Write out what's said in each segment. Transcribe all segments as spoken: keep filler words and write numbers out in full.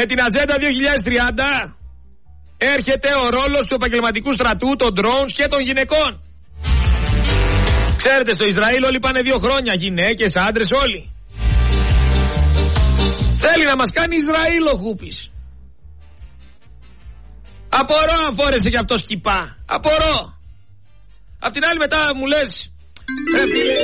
Με την ατζέντα δύο χιλιάδες τριάντα έρχεται ο ρόλος του επαγγελματικού στρατού, των drones και των γυναικών. Ξέρετε, στο Ισραήλ όλοι πάνε δύο χρόνια, γυναίκες, άντρες, όλοι. Θέλει να μας κάνει Ισραήλ ο Χούπης. Απορώ αν φόρεσε και αυτό σκυπά. Απορώ. Απ' την άλλη μετά μου λες, ρε φίλε.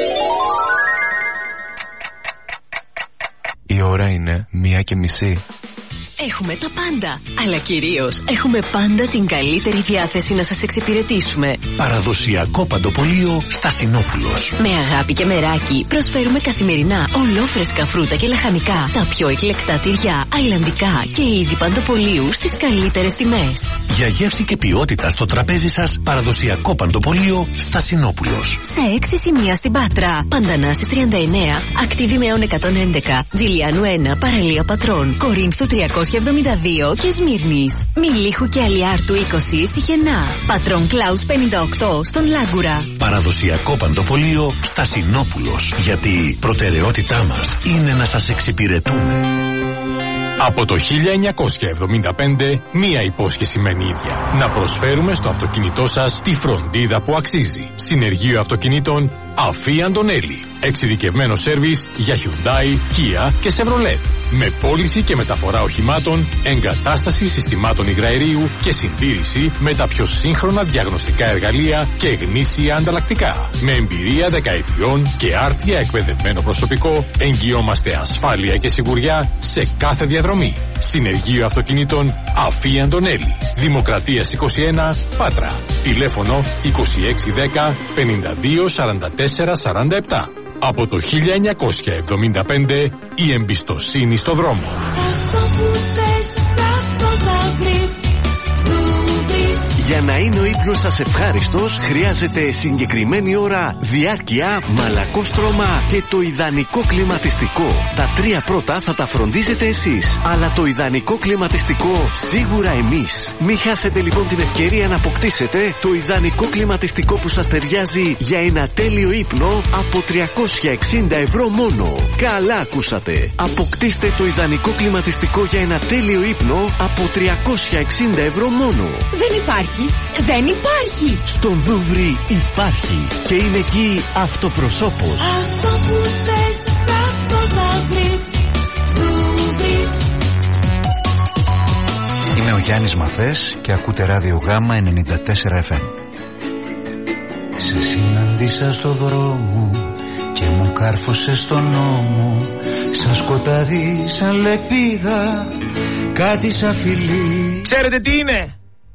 Η ώρα είναι μία και μισή. Έχουμε τα πάντα, αλλά κυρίως έχουμε πάντα την καλύτερη διάθεση να σας εξυπηρετήσουμε. Παραδοσιακό παντοπολείο Στασινόπουλος. Με αγάπη και μεράκι προσφέρουμε καθημερινά ολόφρεσκα φρούτα και λαχανικά, τα πιο εκλεκτά τυριά, αιλαντικά και είδη παντοπολίου στις καλύτερες τιμές. Για γεύση και ποιότητα στο τραπέζι σας, παραδοσιακό παντοπολείο Στασινόπουλος. Σε έξι σημεία στην Πάτρα, Παντανάσης τριάντα εννέα, Ακτίδη εκατόν έντεκα, Τζιλιάνου ένα, Παραλία Πατρών, Κορίνθου τριακόσια εβδομήντα δύο και Σμύρνης. Μιλίχου και Αλιάρτου είκοσι, Σιχενά. Πατρών Κλάους πενήντα οκτώ στον Λάγκουρα. Παραδοσιακό παντοπολείο Στασινόπουλος. Γιατί προτεραιότητά μας είναι να σας εξυπηρετούμε. Από το χίλια εννιακόσια εβδομήντα πέντε, μία υπόσχεση μένει ίδια. Να προσφέρουμε στο αυτοκίνητό σας τη φροντίδα που αξίζει. Συνεργείο αυτοκινήτων Αφή Αντωνέλη. Εξειδικευμένο σέρβις για Hyundai, Kia και Chevrolet. Με πώληση και μεταφορά οχημάτων, εγκατάσταση συστημάτων υγραερίου και συντήρηση με τα πιο σύγχρονα διαγνωστικά εργαλεία και γνήσια ανταλλακτικά. Με εμπειρία δεκαετιών και άρτια εκπαιδευμένο προσωπικό, εγγυόμαστε ασφάλεια και σιγουριά σε κάθε διαδρομή. Συνεργείο αυτοκινήτων Αφή Αντωνέλη. Δημοκρατίας είκοσι ένα, Πάτρα. Τηλέφωνο είκοσι έξι δέκα πενήντα δύο σαράντα τέσσερα σαράντα επτά. Από το χίλια εννιακόσια εβδομήντα πέντε, η εμπιστοσύνη στο δρόμο. Για να είναι ο ύπνος σας ευχάριστος, χρειάζεται συγκεκριμένη ώρα, διάρκεια, μαλακόστρωμα και το ιδανικό κλιματιστικό. Τα τρία πρώτα θα τα φροντίζετε εσείς, αλλά το ιδανικό κλιματιστικό σίγουρα εμείς. Μην χάσετε λοιπόν την ευκαιρία να αποκτήσετε το ιδανικό κλιματιστικό που σας ταιριάζει για ένα τέλειο ύπνο από τριακόσια εξήντα ευρώ μόνο. Καλά ακούσατε. Αποκτήστε το ιδανικό κλιματιστικό για ένα τέλειο ύπνο από τριακόσια εξήντα ευρώ μόνο. Δεν υπάρχει. Δεν υπάρχει. Στον Δούβρι υπάρχει. Και είναι εκεί αυτοπροσώπος. Αυτό που θες, αυτό θα βρεις. Δούβρις. Είμαι ο Γιάννης Μαθές και ακούτε Ράδιο Γάμα ενενήντα τέσσερα εφ εμ. Σε συναντήσα στο δρόμο και μου κάρφωσε στον νόμο. Σαν σκοτάδι, σαν λεπίδα, κάτι σαν φιλί. Ξέρετε τι είναι?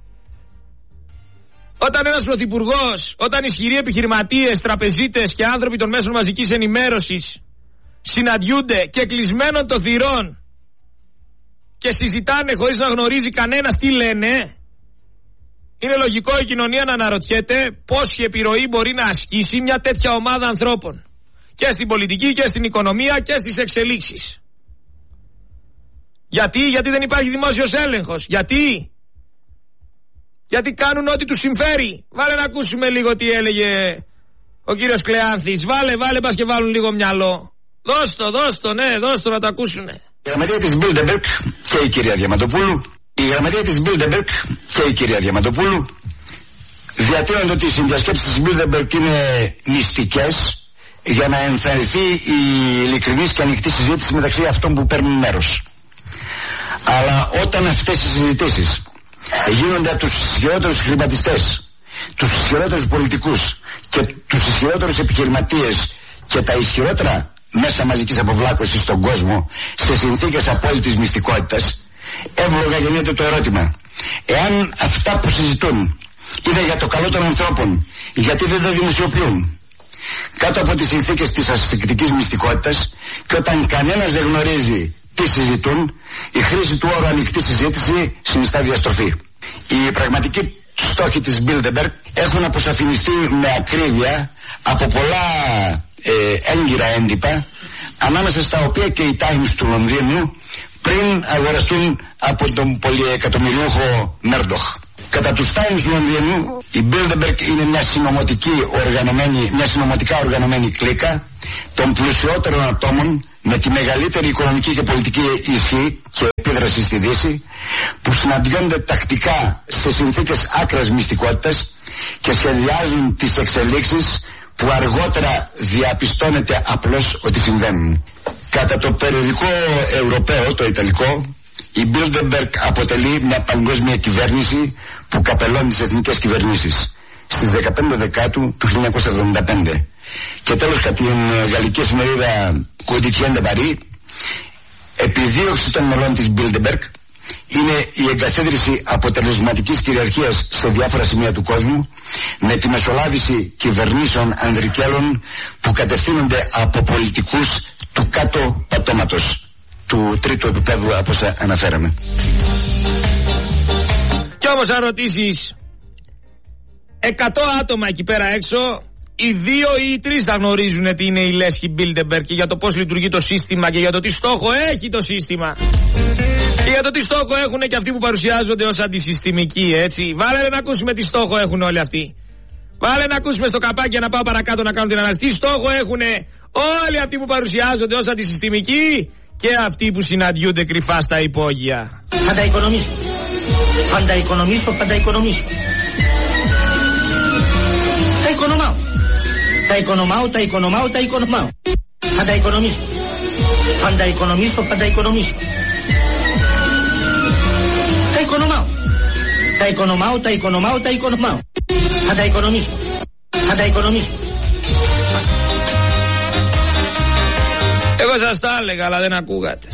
Όταν ένας πρωθυπουργός, όταν ισχυροί επιχειρηματίες, τραπεζίτες και άνθρωποι των μέσων μαζικής ενημέρωσης συναντιούνται και κλεισμένων των θυρών και συζητάνε χωρίς να γνωρίζει κανένας τι λένε, είναι λογικό η κοινωνία να αναρωτιέται πόση επιρροή μπορεί να ασκήσει μια τέτοια ομάδα ανθρώπων και στην πολιτική και στην οικονομία και στις εξελίξεις. Γιατί, γιατί δεν υπάρχει δημόσιος έλεγχος. Γιατί, γιατί κάνουν ό,τι τους συμφέρει. Βάλε να ακούσουμε λίγο τι έλεγε ο κύριος Κλεάνθης. Βάλε, βάλε, πας και βάλουν λίγο μυαλό. Δώσ' το, δώσ' το, ναι, δώσ' το να το ακούσουνε. Η γραμματεία της Bilderberg και η κυρία Διαμαντοπούλου, η γραμματεία της Bilderberg και η κυρία Διαμαντοπούλου διατείνονται ότι οι συνδιασκέψεις της Bilderberg είναι μυστικές για να ενθαρρυνθεί η ειλικρινής και ανοιχτή συζήτηση μεταξύ αυτών που παίρνουν μέρος. Αλλά όταν αυτές οι συζητήσεις γίνονται από τους ισχυρότερους χρηματιστές, τους ισχυρότερους πολιτικούς και τους ισχυρότερους επιχειρηματίες και τα ισχυρότερα μέσα μαζικής αποβλάκωσης στον κόσμο σε συνθήκες απόλυτης μυστικότητας, εύλογα γεννιέται το ερώτημα: εάν αυτά που συζητούν είναι για το καλό των ανθρώπων, γιατί δεν τα δημοσιοποιούν? Κάτω από τις συνθήκες της ασφυκτικής μυστικότητας και όταν κανένας δεν γνωρίζει τι συζητούν, η χρήση του όρου ανοιχτή συζήτηση συνιστά διαστροφή. Οι πραγματικοί στόχοι της Bilderberg έχουν αποσαφινιστεί με ακρίβεια από πολλά ε, έγκυρα έντυπα, ανάμεσα στα οποία και οι Times του Λονδίνου πριν αγοραστούν από τον πολυεκατομμυριούχο Μέρντοχ. Κατά τους Times του Λονδίνου, η Bilderberg είναι μια συνωμοτική οργανωμένη, μια συνωμοτικά οργανωμένη κλίκα των πλουσιότερων ατόμων με τη μεγαλύτερη οικονομική και πολιτική ισχύ και επίδραση στη Δύση, που συναντιόνται τακτικά σε συνθήκες άκρας μυστικότητας και σχεδιάζουν τις εξελίξεις που αργότερα διαπιστώνεται απλώς ότι συμβαίνουν. Κατά το περιοδικό Ευρωπαίο, το Ιταλικό, η Bilderberg αποτελεί μια παγκόσμια κυβέρνηση που καπελώνει τις εθνικές κυβερνήσεις στις δεκαπέντε Δεκάτου του χίλια εννιακόσια εβδομήντα πέντε. Και τέλος, κατά την γαλλική εφημερίδα Quotidien de Paris, επιδίωξη των μελών της Bilderberg είναι η εγκαθίδρυση αποτελεσματικής κυριαρχίας σε διάφορα σημεία του κόσμου, με τη μεσολάβηση κυβερνήσεων ανδρικέλων που κατευθύνονται από πολιτικούς του κάτω πατώματος, του τρίτου επίπεδου, όπως αναφέραμε. Κι όμως αν ρωτήσεις εκατό άτομα εκεί πέρα έξω, οι δύο ή οι τρεις θα γνωρίζουν τι είναι η λέσχη Bilderberg και για το πώς λειτουργεί το σύστημα και για το τι στόχο έχει το σύστημα. Και για το τι στόχο έχουν και αυτοί που παρουσιάζονται ως αντισυστημικοί, έτσι. Βάλε να ακούσουμε τι στόχο έχουν όλοι αυτοί. Βάλε να ακούσουμε στο καπάκι για να πάω παρακάτω να κάνω την ανάλυση. Τι στόχο έχουν όλοι αυτοί που παρουσιάζονται ως αντισυστημικοί και αυτοί που συναντιούνται κρυφά στα υπόγεια. Θα τα οικονομήσω. Θα τα οικονομήσω, θα τα οικονομήσω. Τα οικονομάω. Τα οικονομάω, τα οικονομάω, τα οικονομάω. Θα τα οικονομήσω. Θα τα οικονομήσω, θα τα οικονομήσω. Τα οικονομάω. Τα οικονομάω, τα οικονομάω, τα οικονομάω. Θα τα οικονομήσω. Θα τα οικονομήσω. Εγώ σας τα έλεγα, αλλά δεν ακούγατε.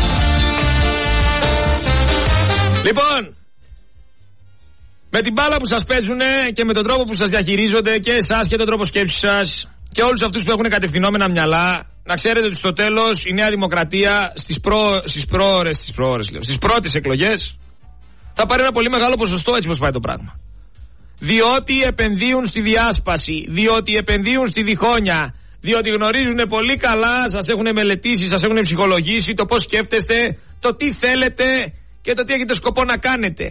Λοιπόν, με την μπάλα που σας παίζουνε και με τον τρόπο που σας διαχειρίζονται και εσάς και τον τρόπο σκέψης σας και όλους αυτούς που έχουν κατευθυνόμενα μυαλά, να ξέρετε ότι στο τέλος η Νέα Δημοκρατία στις, προ... στις προώρες, στις προώρες λέω, στις πρώτες εκλογές θα πάρει ένα πολύ μεγάλο ποσοστό, έτσι πως πάει το πράγμα. Διότι επενδύουν στη διάσπαση, διότι επενδύουν στη διχόνοια, διότι γνωρίζουν πολύ καλά, σας έχουν μελετήσει, σας έχουν ψυχολογήσει το πώς σκέφτεστε, το τι θέλετε και το τι έχετε σκοπό να κάνετε.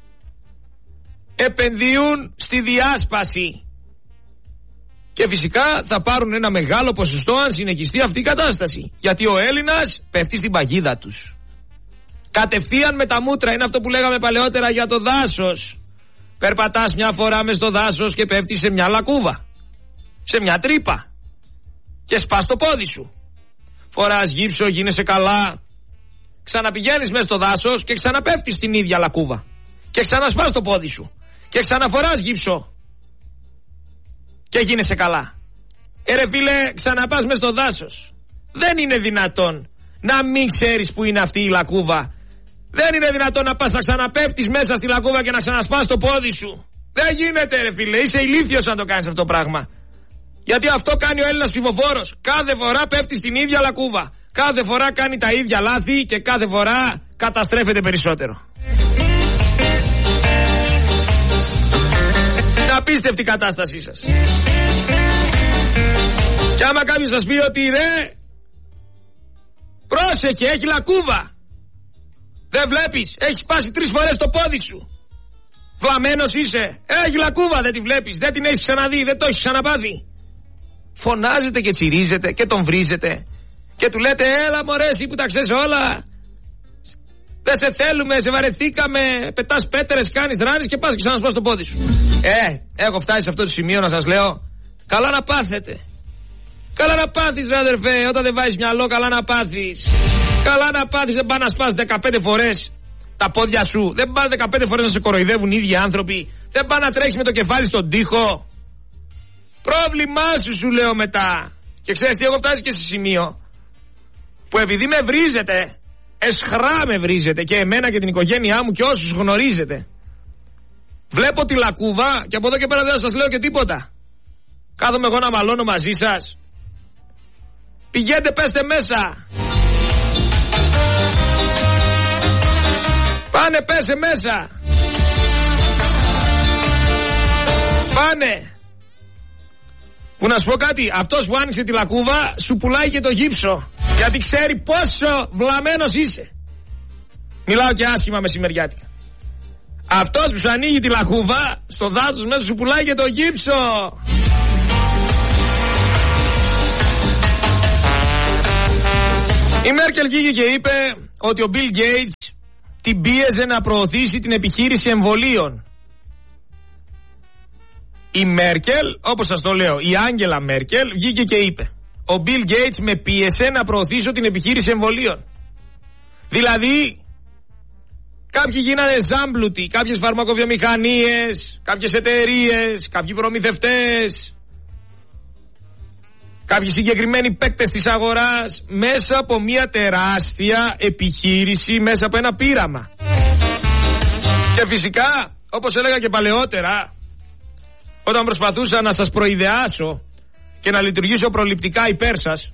Επενδύουν στη διάσπαση. Και φυσικά θα πάρουν ένα μεγάλο ποσοστό αν συνεχιστεί αυτή η κατάσταση. Γιατί ο Έλληνας πέφτει στην παγίδα τους. Κατευθείαν με τα μούτρα, είναι αυτό που λέγαμε παλαιότερα για το δάσος. Περπατάς μια φορά μες στο δάσος και πέφτεις σε μια λακκούβα, σε μια τρύπα και σπάς το πόδι σου. Φοράς γύψο, γίνεσαι καλά, ξαναπηγαίνεις μες στο δάσος και ξαναπέφτεις στην ίδια λακκούβα και ξανασπάς το πόδι σου και ξαναφοράς γύψο και γίνεσαι καλά. Ε ρε φίλε, ξαναπάς μες στο δάσος. Δεν είναι δυνατόν να μην ξέρεις που είναι αυτή η λακκούβα. Δεν είναι δυνατόν να πας να ξαναπέφτεις μέσα στη λακκούβα και να ξανασπάς το πόδι σου. Δεν γίνεται ρε φίλε, είσαι ηλίθιος αν το κάνεις αυτό το πράγμα. Γιατί αυτό κάνει ο Έλληνας ψηφοφόρος. Κάθε φορά πέφτει στην ίδια λακκούβα. Κάθε φορά κάνει τα ίδια λάθη και κάθε φορά καταστρέφεται περισσότερο. Είναι απίστευτη η κατάστασή σας. Και άμα κάποιος σας πει ότι ρε, πρόσεχε, έχει λακκούβα, δεν βλέπεις, έχεις σπάσει τρεις φορές το πόδι σου, βλαμμένος είσαι, έχει λακκούβα, δεν τη βλέπεις, δεν την έχεις ξαναδεί, δεν το έχεις ξαναπάθει. Φωνάζετε και τσιρίζετε και τον βρίζετε και του λέτε έλα μωρέ εσύ που τα ξέρεις όλα, δεν σε θέλουμε, σε βαρεθήκαμε, πετάς πέτερες, κάνεις δράνεις και πας και ξανασπάς το πόδι σου. Ε, έχω φτάσει σε αυτό το σημείο να σας λέω, καλά να πάθετε. Καλά να πάθεις ρε αδερφέ, όταν δεν βάζεις μυαλό καλά να πάθεις. Καλά να πάθεις, δεν πάνε να σπάς δεκαπέντε φορές τα πόδια σου, δεν πάνε δεκαπέντε φορές να σε κοροϊδεύουν οι ίδιοι άνθρωποι, δεν πάνε να τρέξεις με το κεφάλι στον τοίχο. Πρόβλημά σου σου λέω μετά. Και ξέρεις τι, έχω φτάσει και σε σημείο που επειδή με βρίζετε, εσχρά με βρίζετε και εμένα και την οικογένειά μου και όσους γνωρίζετε, βλέπω τη λακκούβα και από εδώ και πέρα δεν θα σας λέω και τίποτα. Κάθομαι εγώ να μαλώνω μαζί σας. Πηγαίνετε, πέστε μέσα. Πάνε, πέσε μέσα. Πάνε. Που να σου πω κάτι, αυτός που άνοιξε τη λακκούβα σου πουλάει και το γύψο, γιατί ξέρει πόσο βλαμμένος είσαι. Μιλάω και άσχημα μεσημεριάτικα. Αυτός που σου ανοίγει τη λακκούβα στο δάσος μέσα σου πουλάει και το γύψο. Η Μέρκελ βγήκε και είπε ότι ο Bill Gates την πίεζε να προωθήσει την επιχείρηση εμβολίων. Η Μέρκελ, όπως σας το λέω, η Άγγελα Μέρκελ βγήκε και είπε: ο Bill Gates με πίεσε να προωθήσω την επιχείρηση εμβολίων. Δηλαδή, κάποιοι γίνανε ζάμπλουτοι, κάποιες φαρμακοβιομηχανίες, κάποιες εταιρείες, κάποιοι προμηθευτές, κάποιοι συγκεκριμένοι παίκτες της αγοράς, μέσα από μια τεράστια επιχείρηση, μέσα από ένα πείραμα. Και φυσικά, όπως έλεγα και παλαιότερα, όταν προσπαθούσα να σας προειδεάσω και να λειτουργήσω προληπτικά υπέρ σας,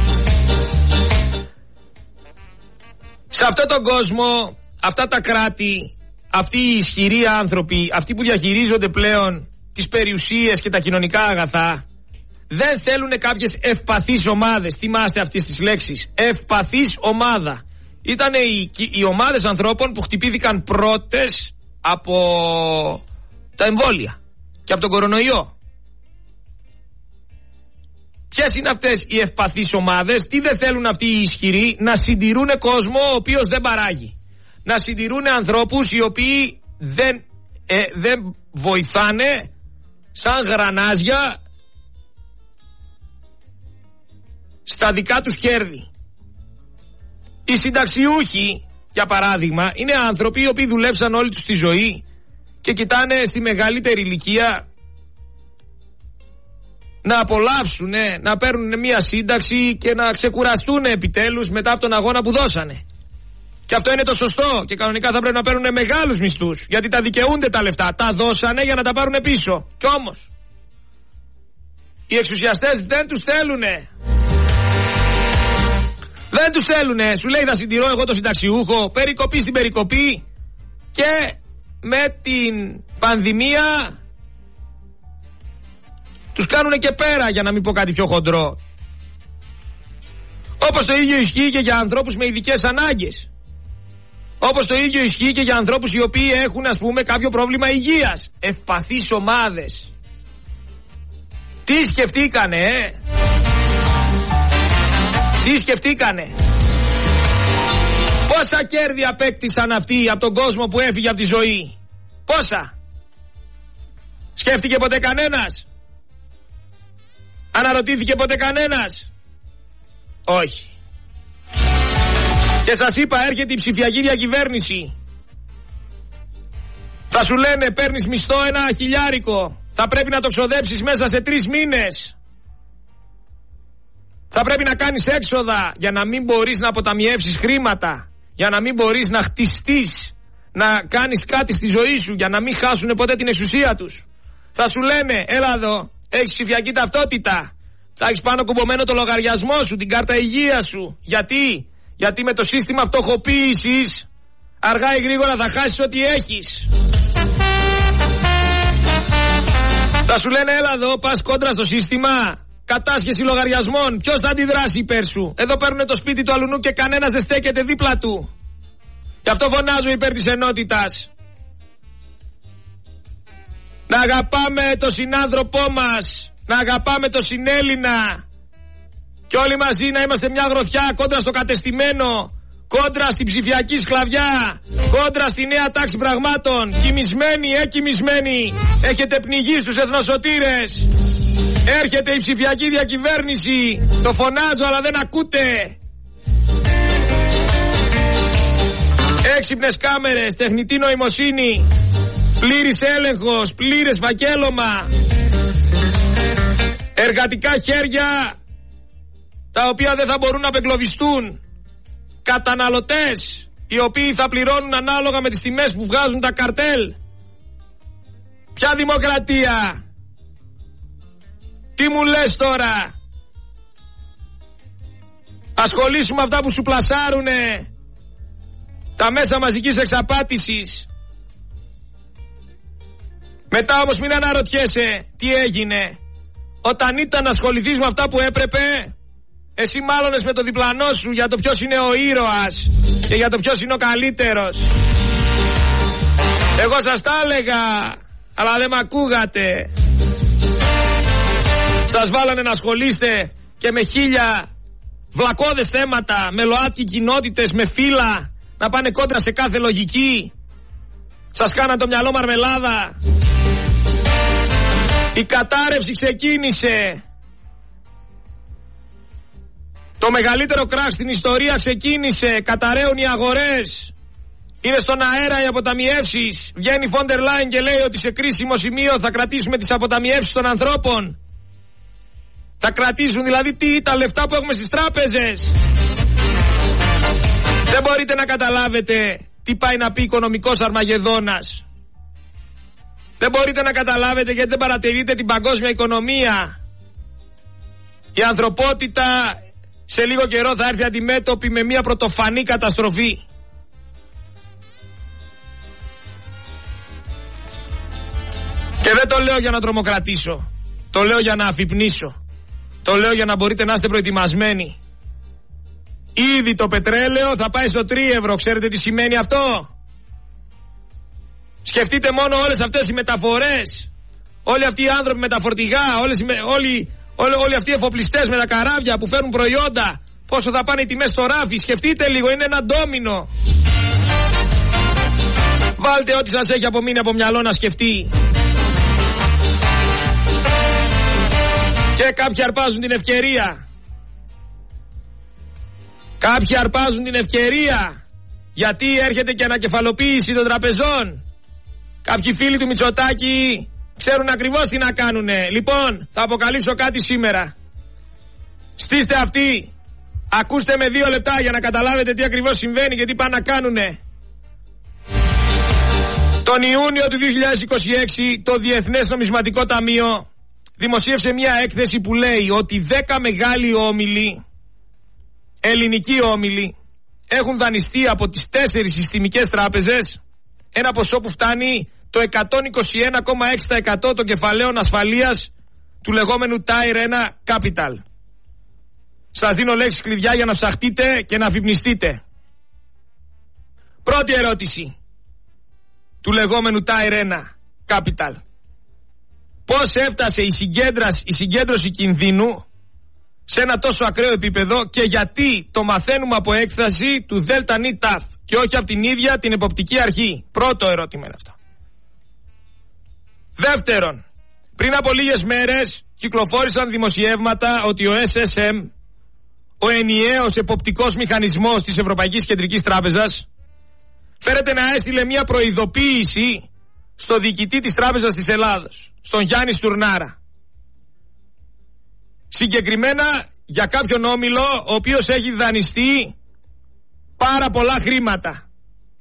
σε αυτόν τον κόσμο, αυτά τα κράτη, αυτοί οι ισχυροί άνθρωποι, αυτοί που διαχειρίζονται πλέον τις περιουσίες και τα κοινωνικά αγαθά, δεν θέλουν κάποιες ευπαθείς ομάδες. Θυμάστε αυτές τις λέξεις. Ευπαθής ομάδα. Ήταν οι, οι ομάδες ανθρώπων που χτυπήθηκαν πρώτες από τα εμβόλια και από τον κορονοϊό. Ποιες είναι αυτές οι ευπαθείς ομάδες? Τι δεν θέλουν αυτοί οι ισχυροί? Να συντηρούν κόσμο ο οποίος δεν παράγει. Να συντηρούν ανθρώπους οι οποίοι δεν, ε, δεν βοηθάνε σαν γρανάζια στα δικά τους κέρδη. Οι συνταξιούχοι, για παράδειγμα, είναι άνθρωποι οι οποίοι δουλέψαν όλη τους τη ζωή και κοιτάνε στη μεγαλύτερη ηλικία να απολαύσουν, να παίρνουν μια σύνταξη και να ξεκουραστούν επιτέλους μετά από τον αγώνα που δώσανε. Και αυτό είναι το σωστό και κανονικά θα πρέπει να παίρνουν μεγάλους μισθούς, γιατί τα δικαιούνται τα λεφτά. Τα δώσανε για να τα πάρουν πίσω. Κι όμως οι εξουσιαστές δεν τους θέλουνε. Δεν τους θέλουνε. Σου λέει θα συντηρώ εγώ το συνταξιούχο, περικοπή στην περικοπή, και με την πανδημία τους κάνουνε και πέρα, για να μην πω κάτι πιο χοντρό. Όπως το ίδιο ισχύει και για ανθρώπους με ειδικές ανάγκες. Όπως το ίδιο ισχύει και για ανθρώπους οι οποίοι έχουν, ας πούμε, κάποιο πρόβλημα υγείας. Ευπαθείς ομάδες. Τι σκεφτήκανε, ε? Τι σκεφτήκανε? Πόσα κέρδη απέκτησαν αυτοί από τον κόσμο που έφυγε από τη ζωή? Πόσα? Σκέφτηκε ποτέ κανένας? Αναρωτήθηκε ποτέ κανένας? Όχι. Και σας είπα, έρχεται η ψηφιακή διακυβέρνηση. Θα σου λένε παίρνεις μισθό ένα χιλιάρικο, θα πρέπει να το ξοδέψεις μέσα σε τρεις μήνες. Θα πρέπει να κάνεις έξοδα για να μην μπορείς να αποταμιεύσεις χρήματα, για να μην μπορείς να χτιστείς, να κάνεις κάτι στη ζωή σου, για να μην χάσουν ποτέ την εξουσία τους. Θα σου λένε, έλα εδώ, έχεις ψηφιακή ταυτότητα, θα έχεις πάνω κουμπωμένο το λογαριασμό σου, την κάρτα υγείας σου. Γιατί? Γιατί με το σύστημα φτωχοποίησης αργά ή γρήγορα θα χάσεις ό,τι έχεις. Θα σου λένε, έλα εδώ, πας κόντρα στο σύστημα, κατάσχεση λογαριασμών, ποιος θα αντιδράσει υπέρ σου? Εδώ παίρνουν το σπίτι του αλουνού και κανένας δεν στέκεται δίπλα του. Γι' αυτό φωνάζω υπέρ της ενότητας. Να αγαπάμε τον συνάνθρωπό μας, να αγαπάμε τον συνέλληνα, και όλοι μαζί να είμαστε μια γροθιά κόντρα στο κατεστημένο, κόντρα στην ψηφιακή σκλαβιά, κόντρα στη νέα τάξη πραγμάτων. Κοιμισμένοι, εκοιμισμένοι, έχετε πνιγεί στους εθνοσωτήρες. Έρχεται η ψηφιακή διακυβέρνηση. Το φωνάζω αλλά δεν ακούτε. Έξυπνες κάμερες, τεχνητή νοημοσύνη, πλήρης έλεγχος, πλήρες φακέλωμα, εργατικά χέρια τα οποία δεν θα μπορούν να απεγκλωβιστούν, καταναλωτές οι οποίοι θα πληρώνουν ανάλογα με τις τιμές που βγάζουν τα καρτέλ. Ποια δημοκρατία? Τι μου λες τώρα? Ασχολήσου με αυτά που σου πλασάρουνε τα μέσα μαζικής εξαπάτησης. Μετά όμως μην αναρωτιέσαι τι έγινε. Όταν ήταν να ασχοληθείς με αυτά που έπρεπε, εσύ μάλλονες με το διπλανό σου για το ποιος είναι ο ήρωας και για το ποιος είναι ο καλύτερος. Εγώ σας τα έλεγα, αλλά δεν μ' ακούγατε. Σας βάλανε να ασχολείστε και με χίλια βλακώδες θέματα, με ΛΟΑΤΚΙ κοινότητες, με φύλλα, να πάνε κόντρα σε κάθε λογική. Σας κάναν το μυαλό μαρμελάδα. Η κατάρρευση ξεκίνησε. Το μεγαλύτερο κράχ στην ιστορία ξεκίνησε. Καταραίουν οι αγορές. Είναι στον αέρα οι αποταμιεύσεις. Βγαίνει η Φόντερ Λάιν και λέει ότι σε κρίσιμο σημείο θα κρατήσουμε τις αποταμιεύσεις των ανθρώπων. Θα κρατήσουν δηλαδή τι, τα λεφτά που έχουμε στις τράπεζες. Δεν μπορείτε να καταλάβετε τι πάει να πει οικονομικός Αρμαγεδόνας. Δεν μπορείτε να καταλάβετε γιατί δεν παρατηρείτε την παγκόσμια οικονομία. Η ανθρωπότητα σε λίγο καιρό θα έρθει αντιμέτωπη με μια πρωτοφανή καταστροφή. Και δεν το λέω για να τρομοκρατήσω. Το λέω για να αφυπνίσω. Το λέω για να μπορείτε να είστε προετοιμασμένοι. Ήδη το πετρέλαιο θα πάει στο τρία ευρώ. Ξέρετε τι σημαίνει αυτό? Σκεφτείτε μόνο όλες αυτές οι μεταφορές. Όλοι αυτοί οι άνθρωποι με τα φορτηγά. Όλες, όλοι, όλοι, όλοι αυτοί οι εφοπλιστές με τα καράβια που φέρνουν προϊόντα. Πόσο θα πάνε οι τιμές στο ράφι. Σκεφτείτε λίγο, είναι ένα ντόμινο. Βάλτε ό,τι σας έχει απομείνει από μυαλό να σκεφτεί. Και κάποιοι αρπάζουν την ευκαιρία. Κάποιοι αρπάζουν την ευκαιρία. Γιατί έρχεται και ανακεφαλοποίηση των τραπεζών. Κάποιοι φίλοι του Μητσοτάκη ξέρουν ακριβώς τι να κάνουνε. Λοιπόν, θα αποκαλύψω κάτι σήμερα. Στήστε αυτοί. Ακούστε με δύο λεπτά για να καταλάβετε τι ακριβώς συμβαίνει και τι πάνε να κάνουνε. Τον Ιούνιο του δύο χιλιάδες είκοσι έξι το Διεθνές Νομισματικό Ταμείο δημοσίευσε μια έκθεση που λέει ότι δέκα μεγάλοι όμιλοι, ελληνικοί όμιλοι, έχουν δανειστεί από τις τέσσερις συστημικές τράπεζες ένα ποσό που φτάνει το εκατόν είκοσι ένα κόμμα έξι τοις εκατό των κεφαλαίων ασφαλείας του λεγόμενου Tier ένα Capital. Σας δίνω λέξεις κλειδιά για να ψαχτείτε και να αφυπνιστείτε. Πρώτη ερώτηση του λεγόμενου Tier ένα Capital. Πώς έφτασε η, η συγκέντρωση κινδύνου σε ένα τόσο ακραίο επίπεδο και γιατί το μαθαίνουμε από έκθεση του Δέλτα Νι Ταφ και όχι από την ίδια την εποπτική αρχή? Πρώτο ερώτημα είναι αυτό. Δεύτερον, πριν από λίγες μέρες κυκλοφόρησαν δημοσιεύματα ότι ο ες ες εμ, ο ενιαίος εποπτικός μηχανισμός της Ευρωπαϊκής Κεντρικής Τράπεζας, φέρεται να έστειλε μια προειδοποίηση στο διοικητή της Τράπεζας της Ελλάδος, στον Γιάννη Στουρνάρα. Συγκεκριμένα για κάποιον όμιλο ο οποίος έχει δανειστεί πάρα πολλά χρήματα.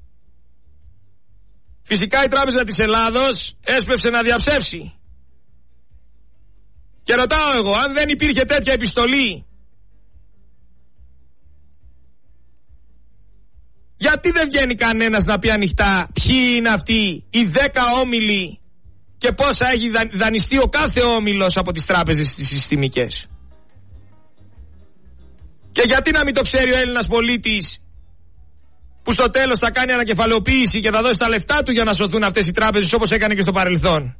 Φυσικά η Τράπεζα της Ελλάδος έσπευσε να διαψεύσει. Και ρωτάω εγώ, αν δεν υπήρχε τέτοια επιστολή, γιατί δεν βγαίνει κανένας να πει ανοιχτά ποιοι είναι αυτοί οι δέκα όμιλοι και πόσα έχει δανειστεί ο κάθε όμιλος από τις τράπεζες τις συστημικές? Και γιατί να μην το ξέρει ο Έλληνας πολίτης που στο τέλος θα κάνει ανακεφαλαιοποίηση και θα δώσει τα λεφτά του για να σωθούν αυτές οι τράπεζες όπως έκανε και στο παρελθόν?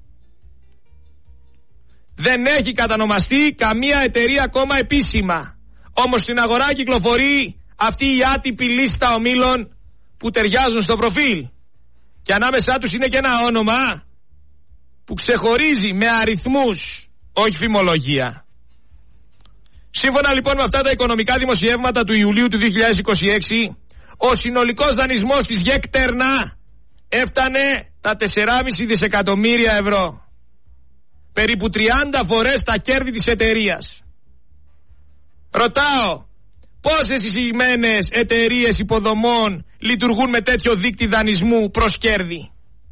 Δεν έχει κατανομαστεί καμία εταιρεία ακόμα επίσημα. Όμως στην αγορά κυκλοφορεί αυτή η άτυπη λίστα ομίλων που ταιριάζουν στο προφίλ. Και ανάμεσά τους είναι και ένα όνομα που ξεχωρίζει με αριθμούς, όχι φημολογία. Σύμφωνα λοιπόν με αυτά τα οικονομικά δημοσιεύματα του Ιουλίου του δύο χιλιάδες είκοσι έξι, ο συνολικός δανεισμός της ΓΕΚ-Τερνά έφτανε τα τέσσερα κόμμα πέντε δισεκατομμύρια ευρώ. Περίπου τριάντα φορές τα κέρδη της εταιρείας. Ρωτάω, πόσες εισηγμένες εταιρείες υποδομών λειτουργούν με τέτοιο δείκτη δανεισμού προς κέρδη?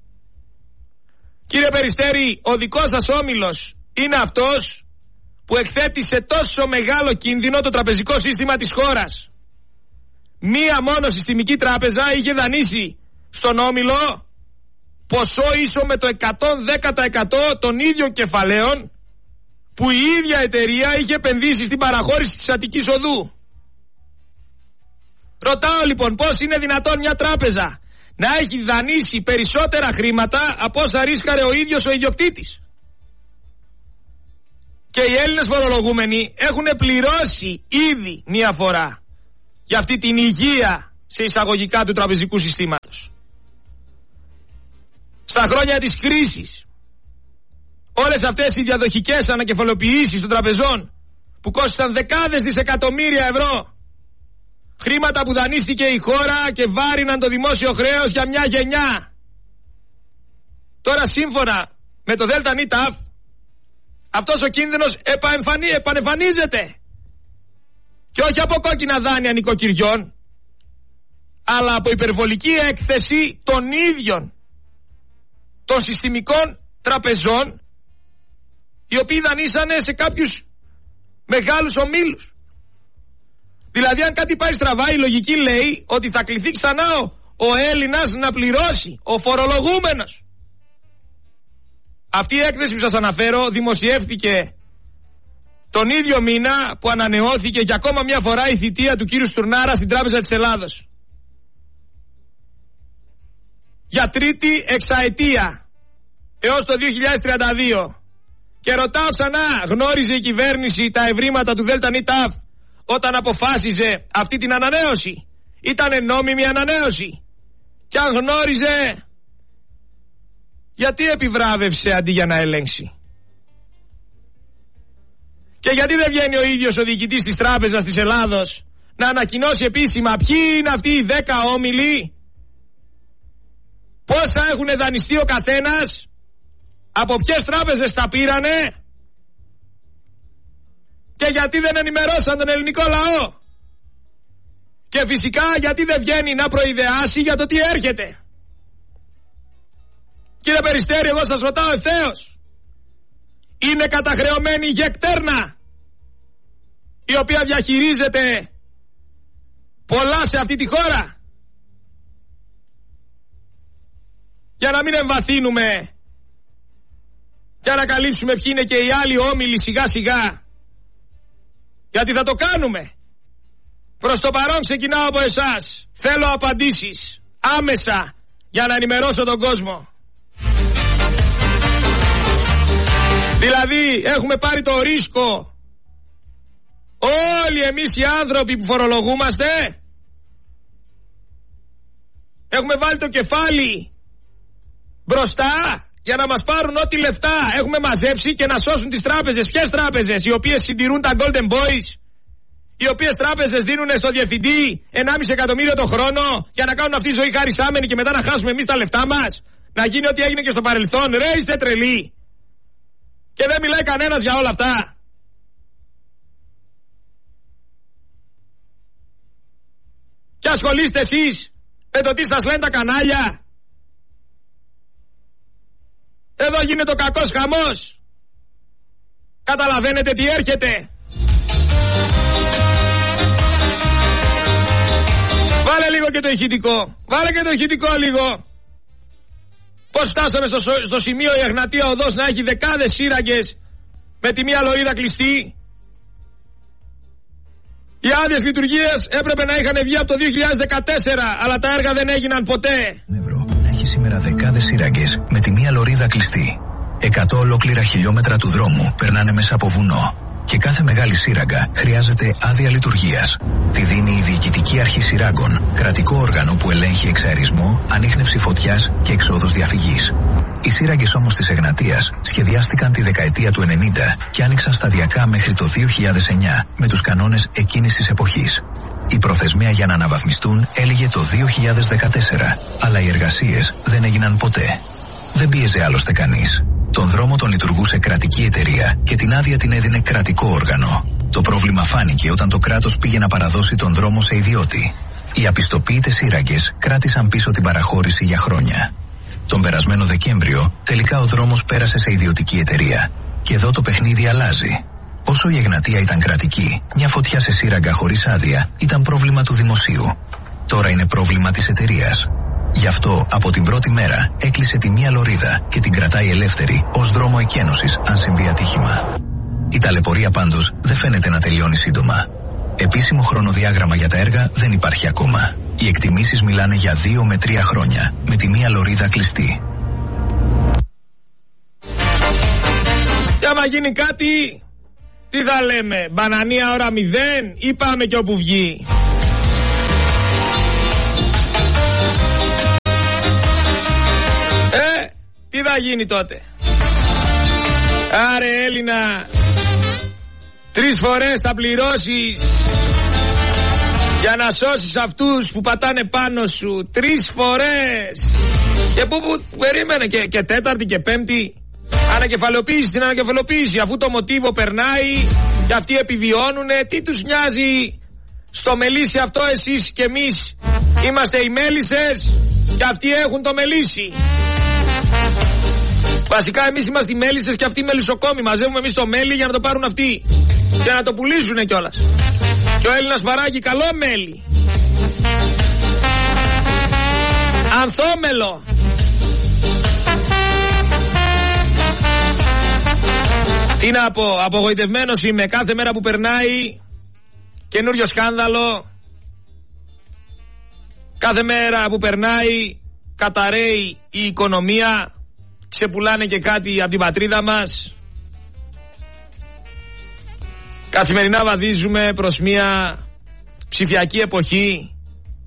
Κύριε Περιστέρη, ο δικός σας όμιλος είναι αυτός που εκθέτει σε τόσο μεγάλο κίνδυνο το τραπεζικό σύστημα της χώρας. Μία μόνο συστημική τράπεζα είχε δανείσει στον όμιλο ποσό ίσο με το εκατόν δέκα τοις εκατό των ίδιων κεφαλαίων που η ίδια εταιρεία είχε επενδύσει στην παραχώρηση της Αττικής Οδού. Ρωτάω λοιπόν, πώς είναι δυνατόν μια τράπεζα να έχει δανείσει περισσότερα χρήματα από όσα ρίσκαρε ο ίδιος ο ιδιοκτήτης? Και οι Έλληνες φορολογούμενοι έχουν πληρώσει ήδη μία φορά για αυτή την υγεία σε εισαγωγικά του τραπεζικού συστήματος. Στα χρόνια της κρίσης, όλες αυτές οι διαδοχικές ανακεφαλοποιήσεις των τραπεζών που κόστησαν δεκάδες δισεκατομμύρια ευρώ, χρήματα που δανείστηκε η χώρα και βάριναν το δημόσιο χρέος για μια γενιά. Τώρα σύμφωνα με το ΔΝΤ, αυτός ο κίνδυνος επαεμφανί, επανεμφανίζεται. Και όχι από κόκκινα δάνεια νοικοκυριών, αλλά από υπερβολική έκθεση των ίδιων των συστημικών τραπεζών, οι οποίοι δανείσανε σε κάποιους μεγάλους ομίλους. Δηλαδή αν κάτι πάει στραβά, η λογική λέει ότι θα κληθεί ξανά ο, ο Έλληνας να πληρώσει, ο φορολογούμενος. Αυτή η έκθεση που σας αναφέρω δημοσιεύτηκε τον ίδιο μήνα που ανανεώθηκε για ακόμα μια φορά η θητεία του κύριου Στουρνάρα στην Τράπεζα της Ελλάδος. Για τρίτη εξαετία έως το δύο χιλιάδες τριάντα δύο. Και ρωτάω ξανά, γνώριζε η κυβέρνηση τα ευρήματα του ΔΝΤ όταν αποφάσιζε αυτή την ανανέωση? Ήτανε νόμιμη ανανέωση? Και αν γνώριζε, γιατί επιβράβευσε αντί για να ελέγξει? Και γιατί δεν βγαίνει ο ίδιος ο διοικητής της Τράπεζας της Ελλάδος να ανακοινώσει επίσημα ποιοι είναι αυτοί οι δέκα όμιλοι, πόσα έχουν δανειστεί ο καθένας, από ποιες τράπεζες τα πήρανε και γιατί δεν ενημερώσαν τον ελληνικό λαό? Και φυσικά γιατί δεν βγαίνει να προειδεάσει για το τι έρχεται? Κύριε Περιστέρη, εγώ σας ρωτάω ευθέως, είναι καταχρεωμένη η Γεκτέρνα, η οποία διαχειρίζεται πολλά σε αυτή τη χώρα? Για να μην εμβαθύνουμε και να καλύψουμε ποιοι είναι και οι άλλοι όμιλοι σιγά σιγά, γιατί θα το κάνουμε. Προς το παρόν ξεκινάω από εσάς. Θέλω απαντήσεις άμεσα για να ενημερώσω τον κόσμο. Δηλαδή έχουμε πάρει το ρίσκο όλοι εμείς οι άνθρωποι που φορολογούμαστε, έχουμε βάλει το κεφάλι μπροστά για να μας πάρουν ό,τι λεφτά έχουμε μαζέψει και να σώσουν τις τράπεζες. Ποιες τράπεζες? Οι οποίες συντηρούν τα Golden Boys, οι οποίες τράπεζες δίνουν στο διευθυντή ενάμιση εκατομμύριο το χρόνο για να κάνουν αυτή τη ζωή χαρισάμενη και μετά να χάσουμε εμείς τα λεφτά μας, να γίνει ό,τι έγινε και στο παρελθόν? Ρε, είστε τρελοί? Και δεν μιλάει κανένας για όλα αυτά. Και ασχολείστε εσείς με το τι σας λένε τα κανάλια? Εδώ γίνεται ο κακός χαμός. Καταλαβαίνετε τι έρχεται? Βάλε λίγο και το ηχητικό. Βάλε και το ηχητικό λίγο. Πώς φτάσαμε στο, στο σημείο η Εγνατία Οδός να έχει δεκάδες σύραγγες με τη μία λωρίδα κλειστή? Οι άδειες λειτουργίας έπρεπε να είχαν βγει από το δύο χιλιάδες δεκατέσσερα, αλλά τα έργα δεν έγιναν ποτέ. Νεύρο να έχει σήμερα δεκάδες σύραγγες με τη μία λωρίδα κλειστή. Εκατό ολόκληρα χιλιόμετρα του δρόμου περνάνε μέσα από βουνό. Και κάθε μεγάλη σύραγγα χρειάζεται άδεια λειτουργίας. Τη δίνει η Διοικητική Αρχή Συράγγων, κρατικό όργανο που ελέγχει εξαερισμό, ανίχνευση φωτιάς και εξόδους διαφυγής. Οι σύραγγες όμως της Εγνατίας σχεδιάστηκαν τη δεκαετία του ενενήντα και άνοιξαν σταδιακά μέχρι το δύο χιλιάδες εννιά με τους κανόνες εκείνης της εποχής. Η προθεσμία για να αναβαθμιστούν έλεγε το δύο χιλιάδες δεκατέσσερα, αλλά οι εργασίες δεν έγιναν ποτέ. Δεν πίεζε άλλωστε κανείς. Τον δρόμο τον λειτουργούσε κρατική εταιρεία και την άδεια την έδινε κρατικό όργανο. Το πρόβλημα φάνηκε όταν το κράτος πήγε να παραδώσει τον δρόμο σε ιδιώτη. Οι απιστοποιητές σύραγγες κράτησαν πίσω την παραχώρηση για χρόνια. Τον περασμένο Δεκέμβριο, τελικά ο δρόμος πέρασε σε ιδιωτική εταιρεία. Και εδώ το παιχνίδι αλλάζει. Όσο η Εγνατία ήταν κρατική, μια φωτιά σε σύραγγα χωρίς άδεια ήταν πρόβλημα του δημοσίου. Τώρα είναι πρόβλημα της εταιρείας. Γι' αυτό από την πρώτη μέρα έκλεισε τη μία λωρίδα και την κρατάει ελεύθερη ως δρόμο εκένωσης αν συμβεί ατύχημα. Η ταλαιπωρία πάντως δεν φαίνεται να τελειώνει σύντομα. Επίσημο χρονοδιάγραμμα για τα έργα δεν υπάρχει ακόμα. Οι εκτιμήσεις μιλάνε για δύο με τρία χρόνια, με τη μία λωρίδα κλειστή. Και άμα γίνει κάτι, Τι θα λέμε, μπανανία ώρα μηδέν ή πάμε και όπου βγει? Ε, τι θα γίνει τότε? Άρε Έλληνα, τρεις φορές θα πληρώσεις για να σώσεις αυτούς που πατάνε πάνω σου. Τρεις φορές. Και που, που περίμενε και, και τέταρτη και πέμπτη. Ανακεφαλοποίηση, την ανακεφαλοποίηση. Αφού το μοτίβο περνάει και αυτοί επιβιώνουνε, τι τους νοιάζει στο μελίσι αυτό? Εσείς και εμείς είμαστε οι μέλισσες και αυτοί έχουν το μελίσι. Βασικά εμείς είμαστε οι μέλισσες και αυτοί οι μελισσοκόμοι. Μαζεύουμε εμείς το μέλι για να το πάρουν αυτοί και να το πουλήσουνε κιόλας. Και ο Έλληνας παράγει καλό μέλι, ανθόμελο. Τι να πω, απογοητευμένος είμαι. Κάθε μέρα που περνάει καινούριο σκάνδαλο. Κάθε μέρα που περνάει καταραίει η οικονομία. Ξεπουλάνε και κάτι από την πατρίδα μας. Καθημερινά βαδίζουμε προς μια ψηφιακή εποχή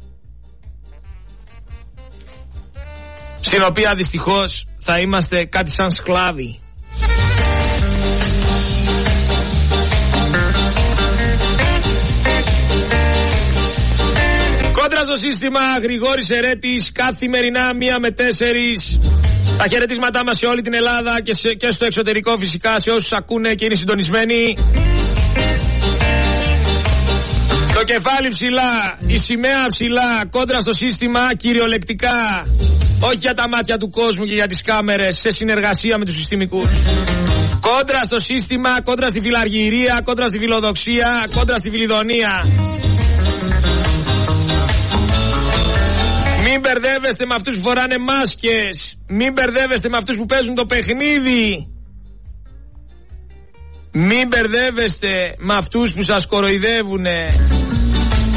στην οποία δυστυχώς θα είμαστε κάτι σαν σκλάβοι. Κόντρα στο σύστημα, Γρηγόρης Ερέτης, καθημερινά μία με τέσσερις. Τα χαιρετίσματά μας σε όλη την Ελλάδα και, σε, και στο εξωτερικό φυσικά, σε όσους ακούνε και είναι συντονισμένοι. Το κεφάλι ψηλά, η σημαία ψηλά, κόντρα στο σύστημα κυριολεκτικά. Όχι για τα μάτια του κόσμου και για τις κάμερες, σε συνεργασία με τους συστημικούς. Κόντρα στο σύστημα, κόντρα στη φιλαργυρία, κόντρα στη φιλοδοξία, κόντρα στη φιλιδονία. Μην μπερδεύεστε με αυτούς που φοράνε μάσκες. Μην μπερδεύεστε με αυτούς που παίζουν το παιχνίδι. Μην μπερδεύεστε με αυτούς που σας κοροϊδεύουνε.